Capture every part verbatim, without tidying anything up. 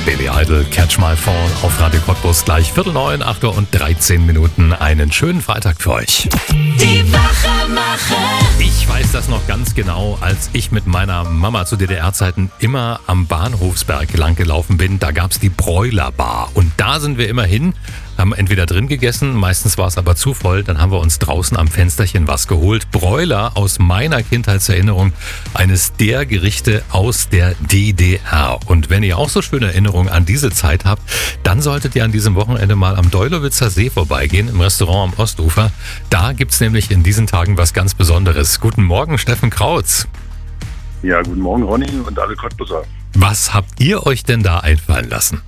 Billy Idol, Catch My Fall auf Radio Cottbus gleich Viertel neun, acht Uhr und dreizehn Minuten. Einen schönen Freitag für euch. Die Wachermacher. Ich weiß das noch ganz genau, als ich mit meiner Mama zu D D R-Zeiten immer am Bahnhofsberg lang gelaufen bin. Da gab es die Broiler Bar und da sind wir immer hin, haben entweder drin gegessen, meistens war es aber zu voll, dann haben wir uns draußen am Fensterchen was geholt. Broiler aus meiner Kindheitserinnerung, eines der Gerichte aus der D D R. Und wenn ihr auch so schöne Erinnerungen an diese Zeit habt, dann solltet ihr an diesem Wochenende mal am Deulowitzer See vorbeigehen, im Restaurant am Ostufer. Da gibt's nämlich in diesen Tagen was ganz Besonderes. Guten Morgen, Steffen Krautz. Ja, guten Morgen, Ronny und alle Cottbusser. Was habt ihr euch denn da einfallen lassen?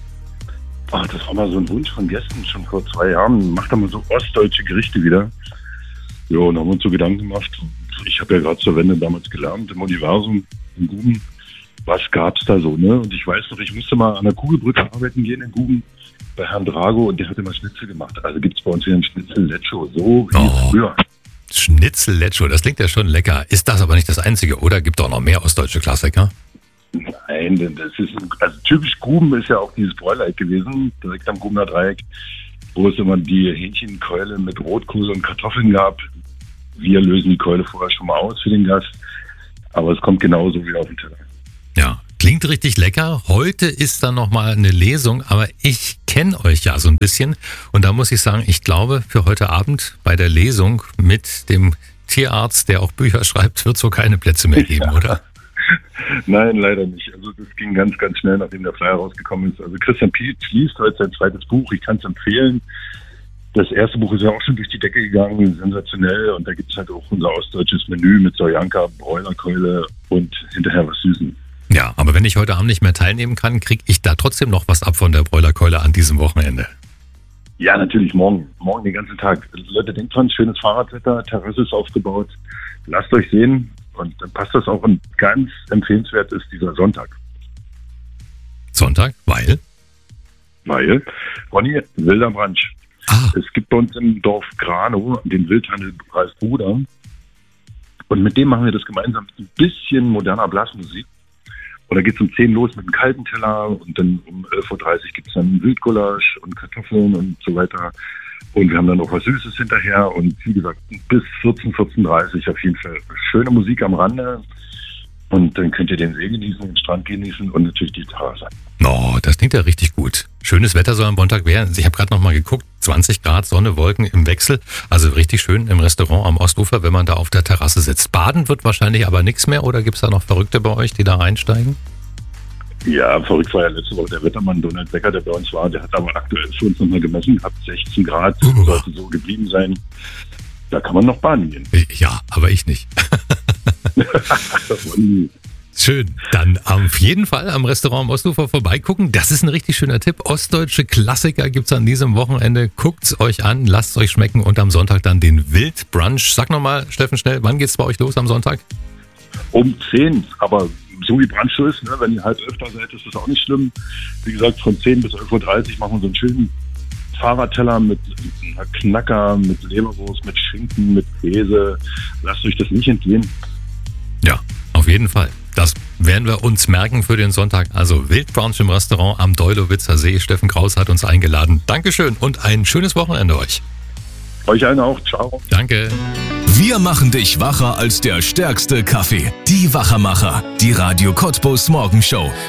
Ach, das war mal so ein Wunsch von Gästen schon vor zwei Jahren. Macht da mal so ostdeutsche Gerichte wieder. Ja, und haben uns so Gedanken gemacht. Ich habe ja gerade zur Wende damals gelernt, im Universum, in Guben. Was gab's da so, ne? Und ich weiß noch, ich musste mal an der Kugelbrücke arbeiten gehen in Guben bei Herrn Drago und der hat immer Schnitzel gemacht. Also gibt's bei uns hier einen Schnitzel-Lecco, so wie Oh. früher. Schnitzel-Lecco, das klingt ja schon lecker. Ist das aber nicht das Einzige, oder? Gibt auch noch mehr ostdeutsche Klassiker? Nein, denn das ist, also typisch Guben ist ja auch dieses Bräuleid gewesen, direkt am Gubener Dreieck, wo es immer die Hähnchenkeule mit Rotkohl und Kartoffeln gab. Wir lösen die Keule vorher schon mal aus für den Gast, aber es kommt genauso wieder auf den Teller. Ja, klingt richtig lecker. Heute ist dann nochmal eine Lesung, aber ich kenne euch ja so ein bisschen. Und da muss ich sagen, ich glaube, für heute Abend bei der Lesung mit dem Tierarzt, der auch Bücher schreibt, wird es so keine Plätze mehr geben, Ja. oder? Nein, leider nicht. Also das ging ganz, ganz schnell, nachdem der Flyer rausgekommen ist. Also Christian Pietsch liest heute sein zweites Buch. Ich kann es empfehlen. Das erste Buch ist ja auch schon durch die Decke gegangen, sensationell. Und da gibt es halt auch unser ostdeutsches Menü mit Sojanka, Bräulerkeule und hinterher was Süßen. Ja, aber wenn ich heute Abend nicht mehr teilnehmen kann, kriege ich da trotzdem noch was ab von der Bräulerkeule an diesem Wochenende. Ja, natürlich morgen. Morgen den ganzen Tag. Leute, denkt dran, schönes Fahrradwetter, Terrasse ist aufgebaut. Lasst euch sehen. Und dann passt das auch. Und ganz empfehlenswert ist dieser Sonntag. Sonntag, weil? Weil, Ronny, wilder Brunch. Ah, Es gibt bei uns im Dorf Granow den Wildhandel Ralf Bruder. Und mit dem machen wir das gemeinsam mit ein bisschen moderner Blasmusik. Und da geht es um zehn los mit einem kalten Teller und dann um elf Uhr dreißig gibt es dann Wildgulasch und Kartoffeln und so weiter. Und wir haben dann noch was Süßes hinterher und wie gesagt, bis vierzehn, vierzehn Uhr dreißig auf jeden Fall schöne Musik am Rande. Und dann könnt ihr den See genießen, den Strand genießen und natürlich die Terrasse. oh, das klingt ja richtig gut. Schönes Wetter soll am Sonntag werden. Ich habe gerade noch mal geguckt, zwanzig Grad, Sonne, Wolken im Wechsel. Also richtig schön im Restaurant am Ostufer, wenn man da auf der Terrasse sitzt. Baden wird wahrscheinlich aber nichts mehr, oder gibt es da noch Verrückte bei euch, die da reinsteigen? Ja, verrückt war ja letzte Woche der Wettermann Donald Becker, der bei uns war. Der hat aber aktuell für uns nochmal gemessen, hat sechzehn Grad, Uh. sollte so geblieben sein. Da kann man noch baden gehen. Ja, aber ich nicht. Und Schön. Dann auf jeden Fall am Restaurant am Ostufer vorbeigucken. Das ist ein richtig schöner Tipp. Ostdeutsche Klassiker gibt's an diesem Wochenende. Guckt's euch an, lasst euch schmecken und am Sonntag dann den Wildbrunch. Sag nochmal, Steffen, schnell, wann geht's bei euch los am Sonntag? um zehn, aber so wie Brunch so ist, ne, wenn ihr halb elf da seid, ist das auch nicht schlimm. Wie gesagt, von zehn bis elf Uhr dreißig machen wir so einen schönen Fahrradteller mit einer Knacker, mit Leberwurst, mit Schinken, mit Käse. Lasst euch das nicht entgehen. Ja, auf jeden Fall. Das werden wir uns merken für den Sonntag. Also Wildbrunch im Restaurant am Deulowitzer See. Steffen Kraus hat uns eingeladen. Dankeschön und ein schönes Wochenende euch. Euch allen auch. Ciao. Danke. Wir machen dich wacher als der stärkste Kaffee. Die Wachermacher. Die Radio Cottbus Morgenshow.